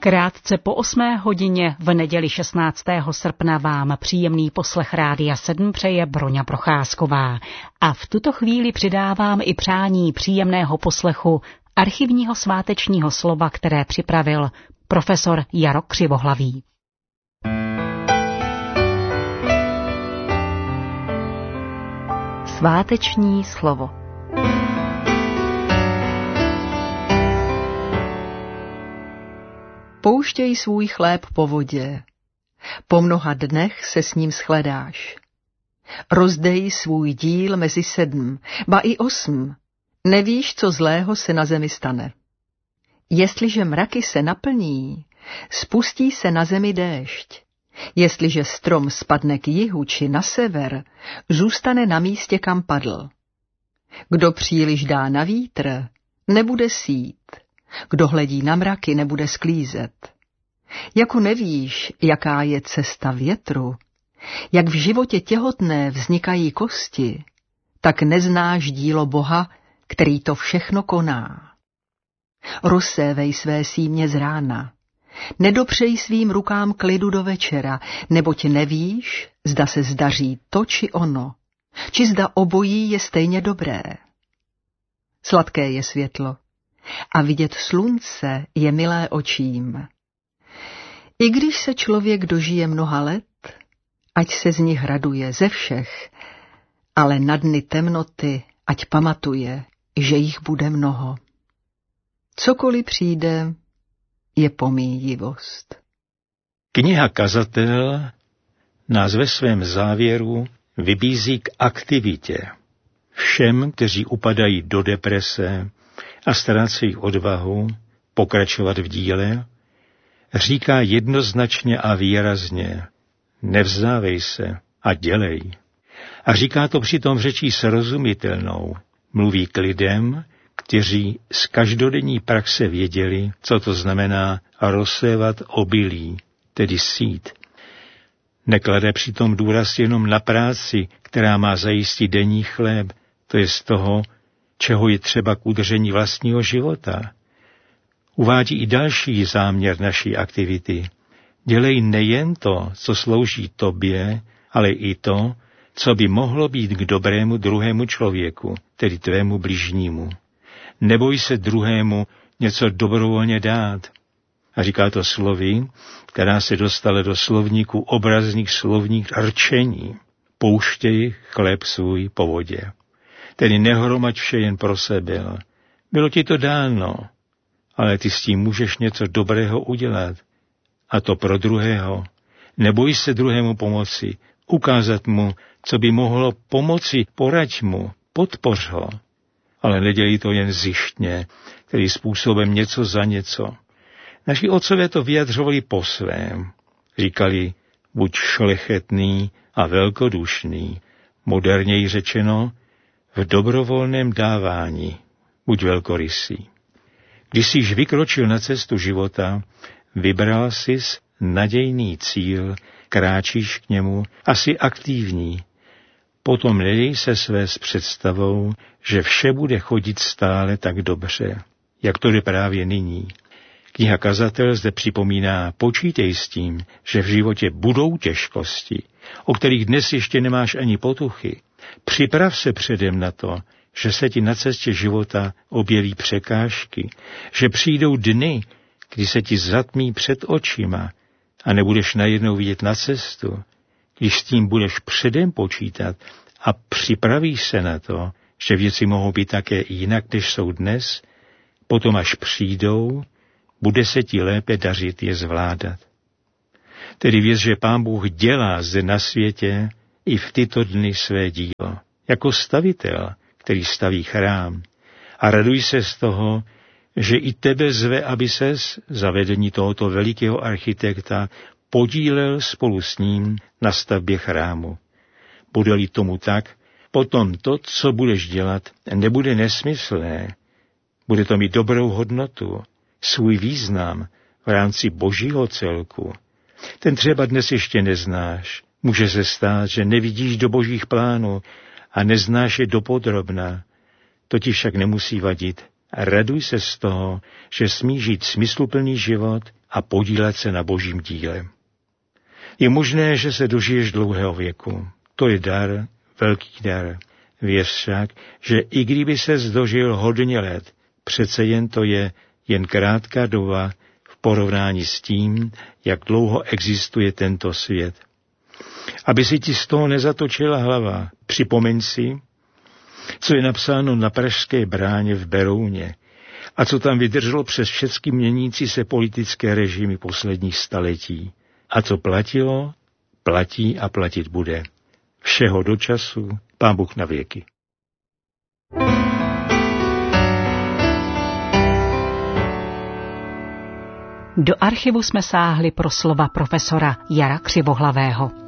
Krátce po 8:00 v neděli 16. srpna vám příjemný poslech Rádia 7 přeje Broňa Procházková. A v tuto chvíli přidávám i přání příjemného poslechu archivního svátečního slova, které připravil profesor Jaro Křivohlavý. Sváteční slovo. Pouštěj svůj chléb po vodě, po mnoha dnech se s ním shledáš. Rozdej svůj díl mezi 7, ba i 8, nevíš, co zlého se na zemi stane. Jestliže mraky se naplní, spustí se na zemi déšť. Jestliže strom spadne k jihu či na sever, zůstane na místě, kam padl. Kdo příliš dá na vítr, nebude sít. Kdo hledí na mraky, nebude sklízet. Jako nevíš, jaká je cesta větru, jak v životě těhotné vznikají kosti, tak neznáš dílo Boha, který to všechno koná. Rozsévej své símě z rána, nedopřej svým rukám klidu do večera, neboť nevíš, zda se zdaří to či ono, či zda obojí je stejně dobré. Sladké je světlo a vidět slunce je milé očím. I když se člověk dožije mnoha let, ať se z nich raduje ze všech, ale na dny temnoty ať pamatuje, že jich bude mnoho. Cokoliv přijde, je pomíjivost. Kniha Kazatel nás ve svém závěru vybízí k aktivitě. Všem, kteří upadají do deprese a ztrácejí odvahu pokračovat v díle, říká jednoznačně a výrazně: nevzdávej se a dělej. A říká to přitom řečí srozumitelnou. Mluví k lidem, kteří z každodenní praxe věděli, co to znamená rozsévat obilí, tedy sít. Neklade přitom důraz jenom na práci, která má zajistit denní chléb, to je z toho, čeho je třeba k udržení vlastního života. Uvádí i další záměr naší aktivity. Dělej nejen to, co slouží tobě, ale i to, co by mohlo být k dobrému druhému člověku, tedy tvému bližnímu. Neboj se druhému něco dobrovolně dát. A říká to slovy, která se dostala do slovníku obrazných slovních rčení. Pouštěj chléb svůj po vodě. Tedy nehromaď vše jen pro sebe. Bylo ti to dáno, ale ty s tím můžeš něco dobrého udělat. A to pro druhého. Neboj se druhému pomoci, ukázat mu, co by mohlo pomoci, poraď mu, podpoř ho. Ale nedělí to jen zištně, tedy způsobem něco za něco. Naši otcové to vyjadřovali po svém. Říkali, buď šlechetný a velkodušný, moderněji řečeno, v dobrovolném dávání, buď velkorysý. Když jsi již vykročil na cestu života, vybral sis nadějný cíl, kráčíš k němu a jsi aktivní. Potom nedej se své s představou, že vše bude chodit stále tak dobře, jak to jde právě nyní. Kniha Kazatel zde připomíná, počítej s tím, že v životě budou těžkosti, o kterých dnes ještě nemáš ani potuchy. Připrav se předem na to, že se ti na cestě života objeví překážky, že přijdou dny, kdy se ti zatmí před očima a nebudeš najednou vidět na cestu. Když s tím budeš předem počítat a připravíš se na to, že věci mohou být také jinak, než jsou dnes, potom až přijdou, bude se ti lépe dařit je zvládat. Tedy věř, že Pán Bůh dělá zde na světě i v tyto dny své dílo, jako stavitel, který staví chrám. A raduj se z toho, že i tebe zve, aby ses za vedení tohoto velikého architekta podílel spolu s ním na stavbě chrámu. Bude-li tomu tak, potom to, co budeš dělat, nebude nesmyslné. Bude to mít dobrou hodnotu, svůj význam v rámci Božího celku. Ten třeba dnes ještě neznáš. Může se stát, že nevidíš do Božích plánů a neznáš je dopodrobna. To ti však nemusí vadit. Raduj se z toho, že smíš žít smysluplný život a podílet se na božím díle. Je možné, že se dožiješ dlouhého věku. To je dar, velký dar. Věř však, že i kdyby ses dožil hodně let, přece jen to je jen krátká doba v porovnání s tím, jak dlouho existuje tento svět. Aby si ti z toho nezatočila hlava, připomeň si, co je napsáno na Pražské bráně v Berouně a co tam vydrželo přes všechny měnící se politické režimy posledních staletí. A co platilo, platí a platit bude. Všeho do času, Pán Bůh na věky. Do archivu jsme sáhli pro slova profesora Jara Křivohlavého.